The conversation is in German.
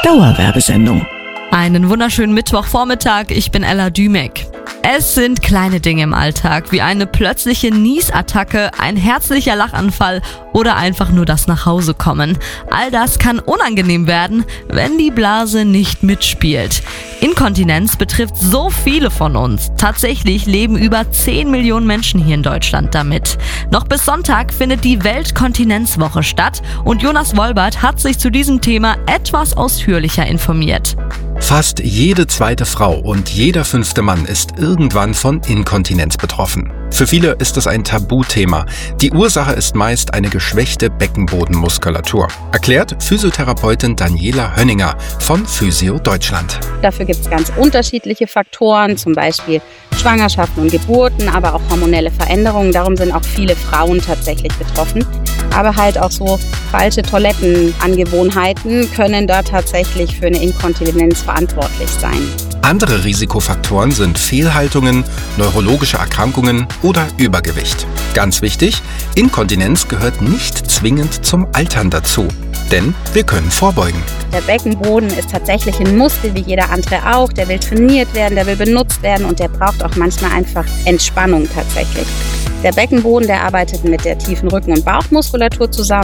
Dauerwerbesendung. Einen wunderschönen Mittwochvormittag, ich bin Ella Dümek. Es sind kleine Dinge im Alltag, wie eine plötzliche Niesattacke, ein herzlicher Lachanfall oder einfach nur das Nachhausekommen. All das kann unangenehm werden, wenn die Blase nicht mitspielt. Inkontinenz betrifft so viele von uns. Tatsächlich leben über 10 Millionen Menschen hier in Deutschland damit. Noch bis Sonntag findet die Weltkontinenzwoche statt und Jonas Wolbert hat sich zu diesem Thema etwas ausführlicher informiert. Fast jede zweite Frau und jeder 5. Mann ist irgendwann von Inkontinenz betroffen. Für viele ist es ein Tabuthema. Die Ursache ist meist eine geschwächte Beckenbodenmuskulatur. Erklärt Physiotherapeutin Daniela Hönninger von Physio Deutschland. Dafür gibt es ganz unterschiedliche Faktoren, zum Beispiel Schwangerschaften und Geburten, aber auch hormonelle Veränderungen. Darum sind auch viele Frauen tatsächlich betroffen. Aber halt auch so falsche Toilettenangewohnheiten können da tatsächlich für eine Inkontinenz verantwortlich sein. Andere Risikofaktoren sind Fehlhaltungen, neurologische Erkrankungen oder Übergewicht. Ganz wichtig, Inkontinenz gehört nicht zwingend zum Altern dazu, denn wir können vorbeugen. Der Beckenboden ist tatsächlich ein Muskel wie jeder andere auch. Der will trainiert werden, der will benutzt werden und der braucht auch manchmal einfach Entspannung tatsächlich. Der Beckenboden, der arbeitet mit der tiefen Rücken- und Bauchmuskulatur zusammen